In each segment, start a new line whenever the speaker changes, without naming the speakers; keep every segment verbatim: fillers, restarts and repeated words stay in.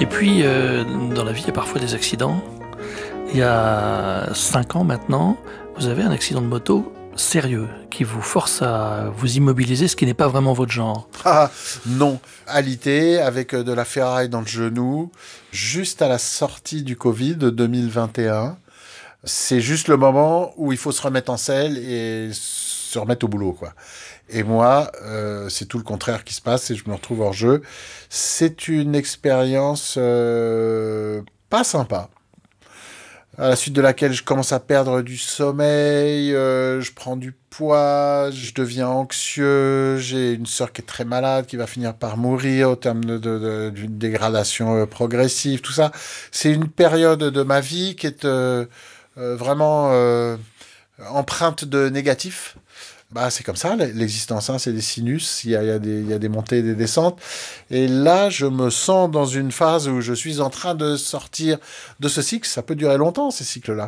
Et puis, euh, dans la vie, il y a parfois des accidents. Il y a cinq ans maintenant, vous avez un accident de moto sérieux qui vous force à vous immobiliser, ce qui n'est pas vraiment votre genre.
Ah non, alité avec de la ferraille dans le genou, juste à la sortie du Covid de deux mille vingt et un. C'est juste le moment où il faut se remettre en selle et se remettre au boulot, quoi. Et moi, euh, c'est tout le contraire qui se passe et je me retrouve hors jeu. C'est une expérience euh, pas sympa, à la suite de laquelle je commence à perdre du sommeil, euh, je prends du poids, je deviens anxieux, j'ai une sœur qui est très malade, qui va finir par mourir au terme de, de, de, d'une dégradation euh, progressive, tout ça. C'est une période de ma vie qui est euh, euh, vraiment euh, empreinte de négatif. Bah, c'est comme ça, l'existence, hein, c'est des sinus, il y a, il y a des, il y a des montées et des descentes. Et là, je me sens dans une phase où je suis en train de sortir de ce cycle. Ça peut durer longtemps, ces cycles-là.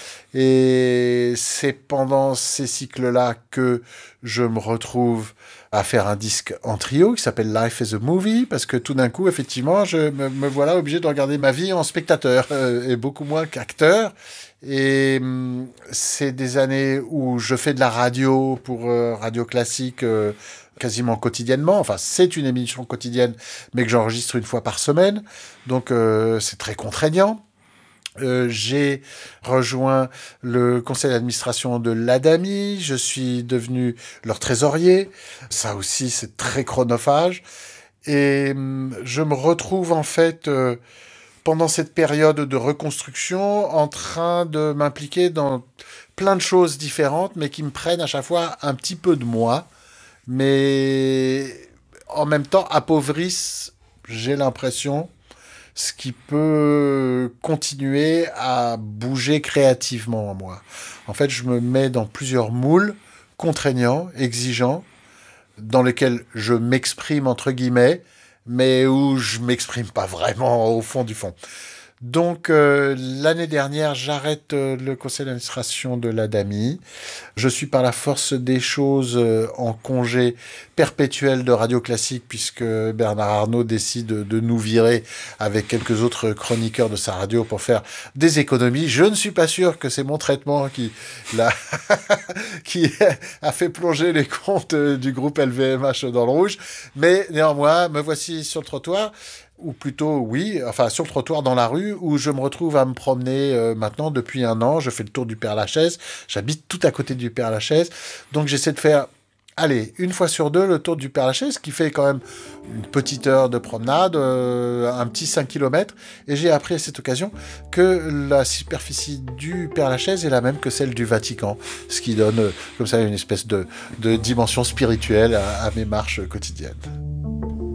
Et c'est pendant ces cycles-là que je me retrouve à faire un disque en trio qui s'appelle Life is a Movie, parce que tout d'un coup, effectivement, je me, me voilà obligé de regarder ma vie en spectateur, euh, et beaucoup moins qu'acteur. Et hum, c'est des années où je fais de la radio pour euh, Radio Classique euh, quasiment quotidiennement. Enfin, c'est une émission quotidienne, mais que j'enregistre une fois par semaine. Donc, euh, c'est très contraignant. Euh, j'ai rejoint le conseil d'administration de l'Adami. Je suis devenu leur trésorier. Ça aussi, c'est très chronophage. Et hum, je me retrouve en fait... Euh, pendant cette période de reconstruction, en train de m'impliquer dans plein de choses différentes, mais qui me prennent à chaque fois un petit peu de moi, mais en même temps appauvrissent, j'ai l'impression, ce qui peut continuer à bouger créativement en moi. En fait, je me mets dans plusieurs moules contraignants, exigeants, dans lesquels je m'exprime entre guillemets, mais où je m'exprime pas vraiment au fond du fond. Donc, euh, l'année dernière, j'arrête euh, le conseil d'administration de l'Adami. Je suis par la force des choses euh, en congé perpétuel de Radio Classique, puisque Bernard Arnault décide de, de nous virer avec quelques autres chroniqueurs de sa radio pour faire des économies. Je ne suis pas sûr que c'est mon traitement qui, l'a qui a fait plonger les comptes du groupe L V M H dans le rouge, mais néanmoins, me voici sur le trottoir. Ou plutôt, oui, enfin sur le trottoir dans la rue, où je me retrouve à me promener euh, maintenant depuis un an. Je fais le tour du Père-Lachaise. J'habite tout à côté du Père-Lachaise. Donc j'essaie de faire, allez, une fois sur deux, le tour du Père-Lachaise, ce qui fait quand même une petite heure de promenade, euh, un petit cinq kilomètres. Et j'ai appris à cette occasion que la superficie du Père-Lachaise est la même que celle du Vatican. Ce qui donne, euh, comme ça, une espèce de, de dimension spirituelle à, à mes marches quotidiennes.